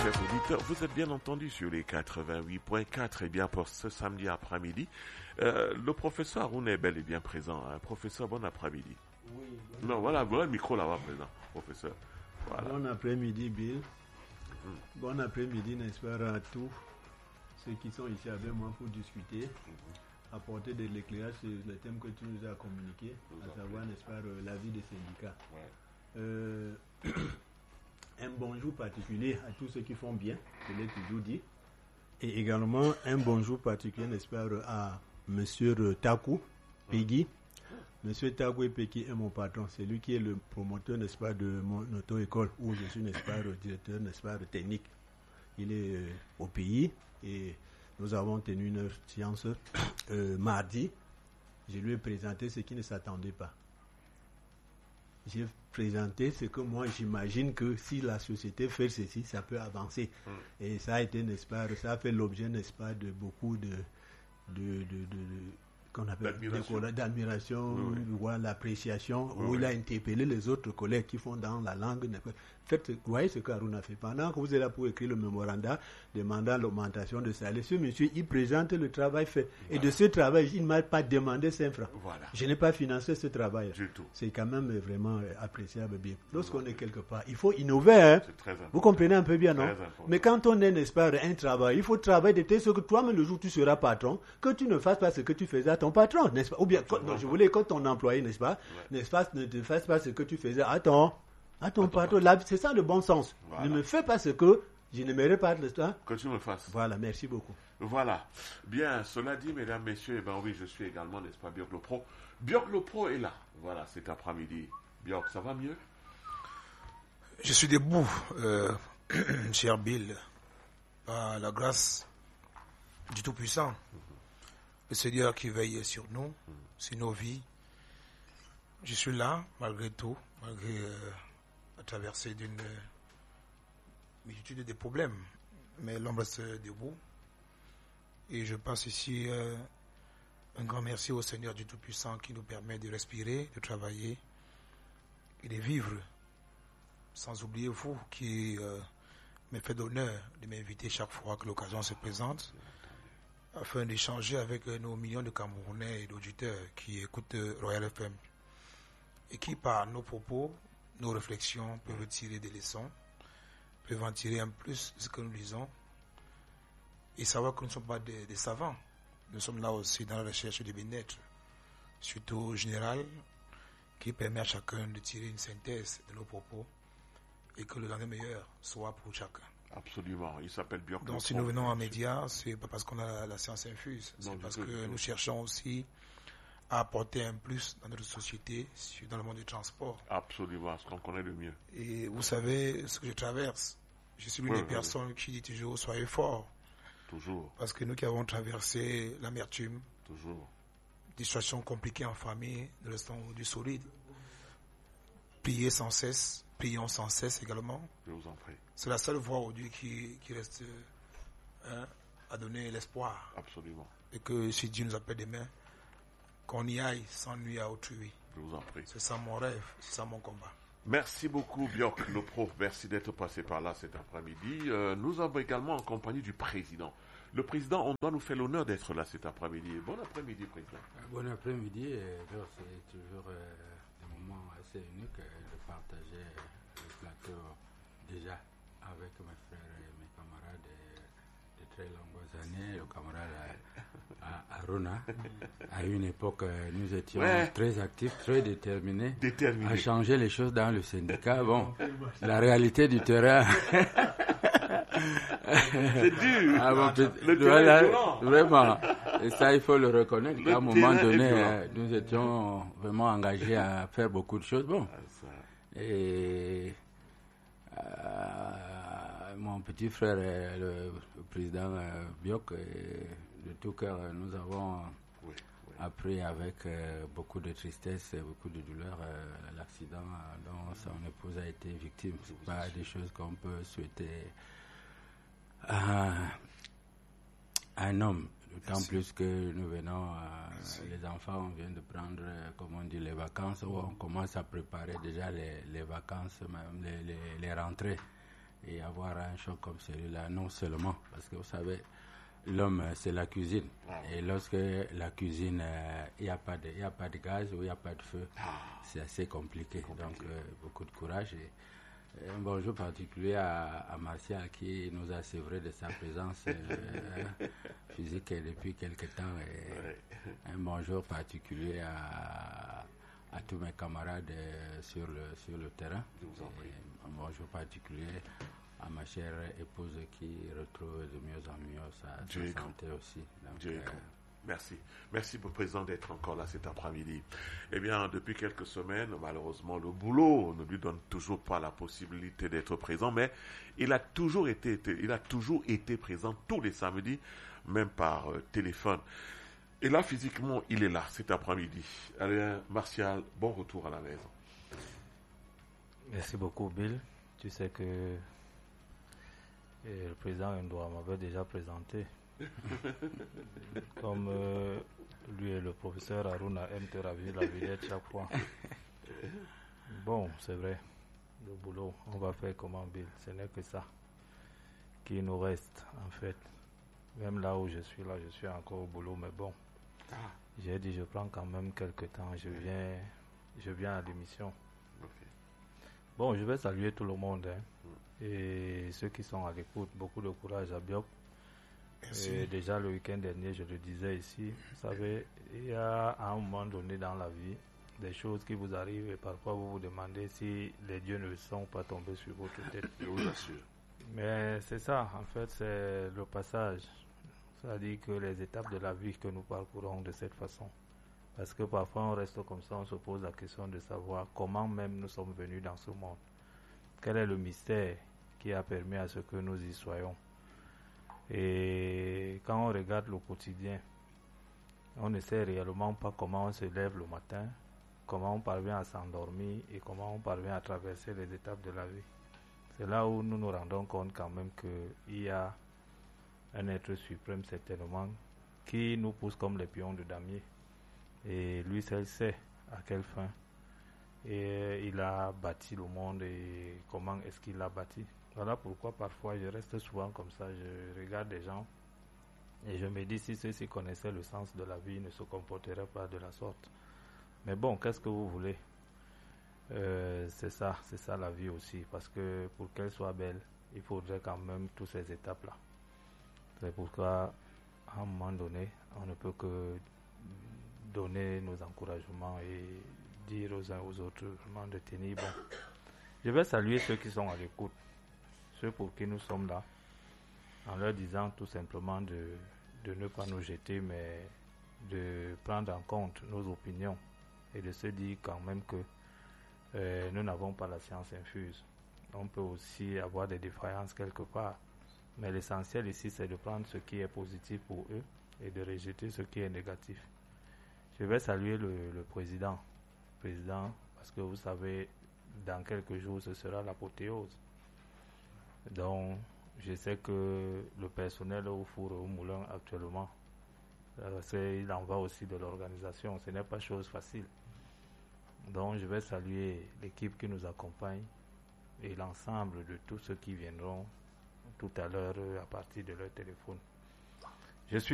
chers auditeurs, vous êtes bien entendus sur les 88.4. Et bien pour ce samedi après-midi, le professeur Haroun est bel et bien présent. Professeur, bon après-midi. Oui. Non, voilà le micro là-bas présent, professeur. Voilà. Bon après-midi, Bill. Bon après-midi, n'est-ce pas, à tous ceux qui sont ici avec moi pour discuter, apporter de l'éclairage sur le thème que tu nous as communiqué, à savoir, n'est-ce pas, la vie des syndicats. Ouais. Un bonjour particulier à tous ceux qui font bien, je l'ai toujours dit, et également un bonjour particulier, n'est-ce pas, à Monsieur Taku Peggy. Monsieur Taku Peggy est mon patron, c'est lui qui est le promoteur, n'est-ce pas, de mon auto-école où je suis, n'est-ce pas, le directeur, n'est-ce pas, technique. Il est au pays et nous avons tenu une séance mardi. Je lui ai présenté ce qui ne s'attendait pas. J'ai présenté ce que moi j'imagine que si la société fait ceci, ça peut avancer. Et ça a été, n'est-ce pas, ça a fait l'objet, n'est-ce pas, de beaucoup qu'on appelle d'admiration, voilà, l'appréciation, où il a interpellé les autres collègues qui font dans la langue. Faites, vous voyez ce qu'Haroun a fait. Pendant que vous êtes là pour écrire le mémorandum demandant l'augmentation de salaire, ce monsieur, il présente le travail fait. Voilà. Et de ce travail, il ne m'a pas demandé 5 francs. Voilà. Je n'ai pas financé ce travail. Du tout. C'est quand même vraiment appréciable. Bien. Lorsqu'on est quelque part, il faut innover. Hein. Vous comprenez un peu bien, non? Mais quand on est, n'est-ce pas, un travail, il faut travailler de telle sorte que toi-même, le jour où tu seras patron, que tu ne fasses pas ce que tu faisais à ton patron, n'est-ce pas? Ou bien, je voulais que ton employé, n'est-ce pas, ne te fasse pas ce que tu faisais à ton patron. C'est ça le bon sens. Voilà. Ne me fais pas ce que je n'aimerais pas l'histoire. Que tu me fasses. Voilà, merci beaucoup. Voilà. Bien, cela dit, mesdames, messieurs, ben oui, je suis également, n'est-ce pas, Björk le Pro. Björk le Pro est là. Voilà, cet après-midi. Björk, ça va mieux? Je suis debout, cher Bill, par la grâce du Tout-Puissant. Le Seigneur qui veille sur nous, sur nos vies. Je suis là, malgré tout, malgré la traversée d'une multitude de problèmes. Mais l'homme reste debout. Et je passe ici un grand merci au Seigneur du Tout-Puissant qui nous permet de respirer, de travailler et de vivre. Sans oublier vous qui me fait l'honneur de m'inviter chaque fois que l'occasion se présente, afin d'échanger avec nos millions de Camerounais et d'auditeurs qui écoutent Royal FM et qui, par nos propos, nos réflexions, peuvent tirer des leçons, peuvent en tirer un plus de ce que nous disons et savoir que nous ne sommes pas des savants. Nous sommes là aussi dans la recherche du bien-être, surtout général, qui permet à chacun de tirer une synthèse de nos propos et que le lendemain meilleur soit pour chacun. Absolument, il s'appelle Björk. Donc si nous venons en médias, c'est pas parce qu'on a la science infuse, c'est parce que nous cherchons aussi à apporter un plus dans notre société, dans le monde du transport. Absolument, ce qu'on connaît le mieux. Et vous savez ce que je traverse. Je suis l'une des personnes qui dit toujours soyez forts. Toujours. Parce que nous qui avons traversé l'amertume, toujours, des situations compliquées en famille, nous restons du solide. Priez sans cesse. Prions sans cesse également. Je vous en prie. C'est la seule voie aujourd'hui qui reste à donner l'espoir. Absolument. Et que si Dieu nous appelle demain, qu'on y aille sans nuire à autrui. Je vous en prie. C'est ça mon rêve, c'est ça mon combat. Merci beaucoup, Björk le Pro. Merci d'être passé par là cet après-midi. Nous avons également en compagnie du président. Le président, on doit nous faire l'honneur d'être là cet après-midi. Bon après-midi, président. Bon après-midi. C'est toujours un moment assez unique de partager le plateau déjà avec mes frères et mes camarades de très longues années. Le camarade Aruna, à une époque, nous étions très actifs, très déterminés à changer les choses dans le syndicat. Bon, la réalité du terrain... C'est dur. Le terrain vraiment. Et ça, il faut le reconnaître. À un moment donné, nous étions vraiment engagés à faire beaucoup de choses. Bon. Et mon petit frère, le président Björk, de tout cœur, nous avons appris avec beaucoup de tristesse et beaucoup de douleur l'accident dont son épouse a été victime. Ce n'est pas des choses qu'on peut souhaiter à un homme. D'autant plus que nous venons, les enfants, on vient de prendre, comme on dit, les vacances, où on commence à préparer déjà les vacances, même les rentrées. et avoir un choc comme celui-là, non seulement, parce que vous savez, l'homme, c'est la cuisine. Et lorsque la cuisine, il n'y a pas de gaz ou il n'y a pas de feu, c'est assez compliqué. Donc, beaucoup de courage. Et un bonjour particulier à Martial qui nous a sévré de sa présence physique depuis quelque temps. Et un bonjour particulier à tous mes camarades sur le terrain. Un bonjour particulier à ma chère épouse qui retrouve de mieux en mieux sa santé aussi. Donc, merci. Merci, Président, d'être encore là cet après-midi. Eh bien, depuis quelques semaines, malheureusement, le boulot ne lui donne toujours pas la possibilité d'être présent, mais il a toujours été présent tous les samedis, même par téléphone. Et là, physiquement, il est là cet après-midi. Allez, Martial, bon retour à la maison. Merci beaucoup, Bill. Tu sais que le président Ndoa m'avait déjà présenté. Comme lui et le professeur Aruna aiment te ravir la vedette chaque fois. Bon, c'est vrai, le boulot, on va faire comment, Bill? Ce n'est que ça qui nous reste, en fait. Même là où je suis encore au boulot, mais bon. J'ai dit, je prends quand même quelques temps, je viens à l'émission. Bon, je vais saluer tout le monde, et ceux qui sont à l'écoute, beaucoup de courage à Biok. Et déjà le week-end dernier, je le disais ici, vous savez, il y a à un moment donné dans la vie des choses qui vous arrivent et parfois vous vous demandez si les dieux ne sont pas tombés sur votre tête. Je vous assure. Mais c'est ça, en fait, c'est le passage. C'est-à-dire que les étapes de la vie que nous parcourons de cette façon. Parce que parfois on reste comme ça, on se pose la question de savoir comment même nous sommes venus dans ce monde. Quel est le mystère qui a permis à ce que nous y soyons? Et quand on regarde le quotidien, on ne sait réellement pas comment on se lève le matin, comment on parvient à s'endormir et comment on parvient à traverser les étapes de la vie. C'est là où nous nous rendons compte quand même qu'il y a un être suprême certainement qui nous pousse comme les pions de damier. Et lui seul sait à quelle fin. Et il a bâti le monde et comment est-ce qu'il l'a bâti. Voilà pourquoi parfois je reste souvent comme ça, je regarde des gens et je me dis si ceux-ci connaissaient le sens de la vie, ils ne se comporteraient pas de la sorte. Mais bon, qu'est-ce que vous voulez? C'est ça la vie aussi, parce que pour qu'elle soit belle, il faudrait quand même toutes ces étapes-là. C'est pourquoi, à un moment donné, on ne peut que donner nos encouragements et dire aux uns aux autres vraiment de tenir bon. Je vais saluer ceux qui sont à l'écoute, ceux pour qui nous sommes là, en leur disant tout simplement de ne pas nous jeter, mais de prendre en compte nos opinions et de se dire quand même que nous n'avons pas la science infuse. On peut aussi avoir des défaillances quelque part, mais l'essentiel ici c'est de prendre ce qui est positif pour eux et de rejeter ce qui est négatif. Je vais saluer le président, parce que vous savez, dans quelques jours ce sera l'apothéose. Donc, je sais que le personnel au four et au moulin actuellement, il en va aussi de l'organisation. Ce n'est pas chose facile. Donc, je vais saluer l'équipe qui nous accompagne et l'ensemble de tous ceux qui viendront tout à l'heure à partir de leur téléphone.